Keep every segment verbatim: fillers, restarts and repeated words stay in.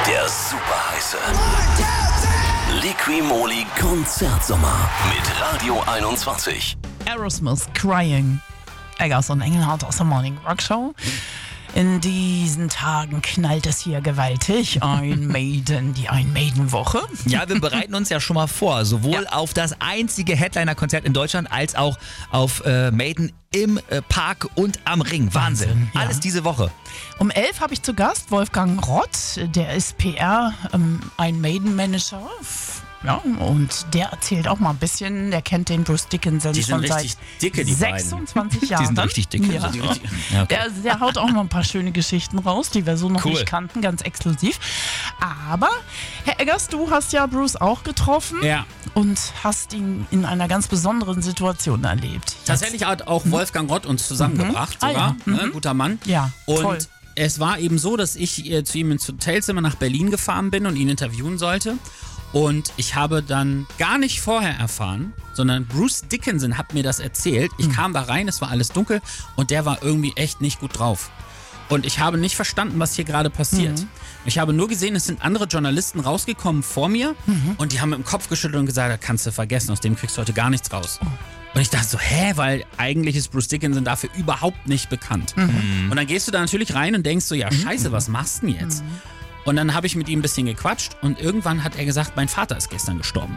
Der superheiße Liqui-Moly Konzertsommer mit Radio einundzwanzig. Aerosmith, Crying. Eggers und Engelhardt aus der Morning Rock Show. In diesen Tagen knallt es hier gewaltig. Iron Maiden, die Iron Maiden-Woche. Ja, wir bereiten uns ja schon mal vor, sowohl ja. auf das einzige Headliner-Konzert in Deutschland als auch auf äh, Maiden im äh, Park und am Ring. Wahnsinn. Wahnsinn ja. Alles diese Woche. Um elf habe ich zu Gast Wolfgang Rott, der ist P R, ähm, ein Maiden-Manager. Ja, und der erzählt auch mal ein bisschen, der kennt den Bruce Dickinson die schon seit dicke, die sechsundzwanzig Jahren. Die sind richtig dick. Ja. Also richtig, ja, okay. der, der haut auch noch ein paar schöne Geschichten raus, die wir so noch cool. nicht kannten, ganz exklusiv. Aber, Herr Eggers, du hast ja Bruce auch getroffen ja. und hast ihn in einer ganz besonderen Situation erlebt. Tatsächlich hat auch Wolfgang Rott uns zusammengebracht, mhm. sogar, ah, ja. ne, mhm. guter Mann. Ja, und toll. Es war eben so, dass ich äh, zu ihm ins Hotelzimmer nach Berlin gefahren bin und ihn interviewen sollte. Und ich habe dann gar nicht vorher erfahren, sondern Bruce Dickinson hat mir das erzählt. Ich mhm. kam da rein, es war alles dunkel und der war irgendwie echt nicht gut drauf. Und ich habe nicht verstanden, was hier gerade passiert. Mhm. Ich habe nur gesehen, es sind andere Journalisten rausgekommen vor mir mhm. und die haben mit dem Kopf geschüttelt und gesagt, das kannst du vergessen, aus dem kriegst du heute gar nichts raus. Oh. Und ich dachte so, hä, weil eigentlich ist Bruce Dickinson dafür überhaupt nicht bekannt. Mhm. Und dann gehst du da natürlich rein und denkst so, ja scheiße, was machst du denn jetzt? Mhm. Und dann habe ich mit ihm ein bisschen gequatscht und irgendwann hat er gesagt, mein Vater ist gestern gestorben.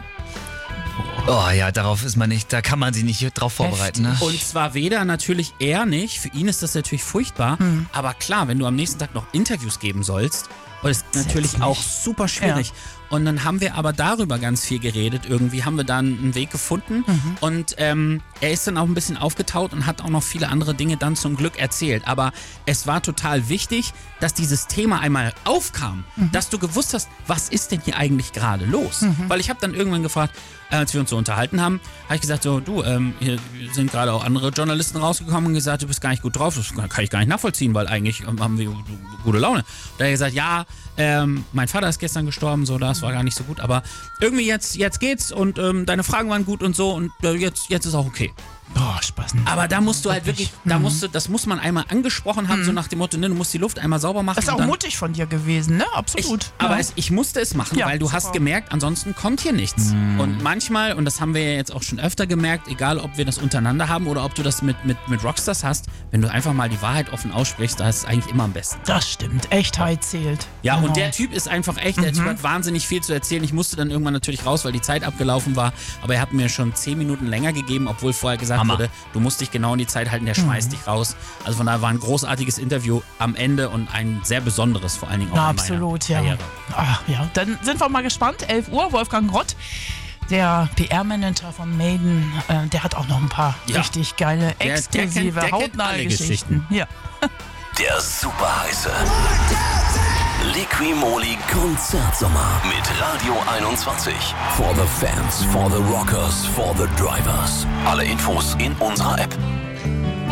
Oh ja, darauf ist man nicht, da kann man sich nicht drauf vorbereiten. Ne? Und zwar weder natürlich er nicht, für ihn ist das natürlich furchtbar, mhm. aber klar, wenn du am nächsten Tag noch Interviews geben sollst, ist natürlich auch super schwierig. Ja. Und dann haben wir aber darüber ganz viel geredet. Irgendwie haben wir dann einen Weg gefunden. Mhm. Und ähm, er ist dann auch ein bisschen aufgetaut und hat auch noch viele andere Dinge dann zum Glück erzählt. Aber es war total wichtig, dass dieses Thema einmal aufkam. Mhm. Dass du gewusst hast, was ist denn hier eigentlich gerade los? Mhm. Weil ich habe dann irgendwann gefragt, äh, als wir uns so unterhalten haben, habe ich gesagt, so du, ähm, hier sind gerade auch andere Journalisten rausgekommen und gesagt, du bist gar nicht gut drauf. Das kann ich gar nicht nachvollziehen, weil eigentlich haben wir gute Laune. Da hat er gesagt, ja, ähm, mein Vater ist gestern gestorben, so das war gar nicht so gut, aber irgendwie jetzt, jetzt geht's und ähm, deine Fragen waren gut und so und äh, jetzt, jetzt ist auch okay. Boah, Spaß. Aber da musst du halt wirklich, da musst du, das muss man einmal angesprochen haben, mhm. so nach dem Motto, ne, du musst die Luft einmal sauber machen. Das ist auch dann, mutig von dir gewesen, ne? Absolut. Ich, aber ja. es, ich musste es machen, ja, weil du super. hast gemerkt, ansonsten kommt hier nichts. Mhm. Und manchmal, und das haben wir ja jetzt auch schon öfter gemerkt, egal ob wir das untereinander haben oder ob du das mit, mit, mit Rockstars hast, wenn du einfach mal die Wahrheit offen aussprichst, da ist es eigentlich immer am besten. Das stimmt, Echtheit zählt. Ja, genau. Und der Typ ist einfach echt, der mhm. Typ hat wahnsinnig viel zu erzählen. Ich musste dann irgendwann natürlich raus, weil die Zeit abgelaufen war, aber er hat mir schon zehn Minuten länger gegeben, obwohl vorher gesagt Hammer. wurde, du musst dich genau in die Zeit halten, der schmeißt mhm. dich raus. Also von daher war ein großartiges Interview am Ende und ein sehr besonderes, vor allen Dingen auch Na, in absolut, meiner ja. Karriere. Ach, ja. Dann sind wir mal gespannt. elf Uhr, Wolfgang Rott, der P R-Manager von Maiden, äh, der hat auch noch ein paar ja. richtig geile, der, exklusive, der kennt, der hautnahe Geschichten. Geschichten. Ja. Der superheiße Liqui-Moly Konzertsommer mit Radio einundzwanzig. For the fans, for the rockers, for the drivers. Alle Infos in unserer App.